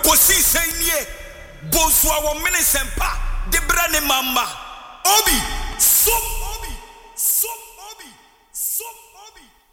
kosi senye bonsua wo mene sempa de brane mama obi so obi